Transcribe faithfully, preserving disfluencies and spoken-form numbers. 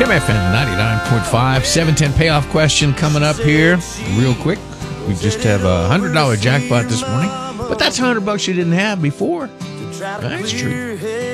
Kim F M ninety-nine point five, seven ten payoff question coming up here real quick. We just have a one hundred dollars jackpot this morning, but that's one hundred bucks you didn't have before. That's true.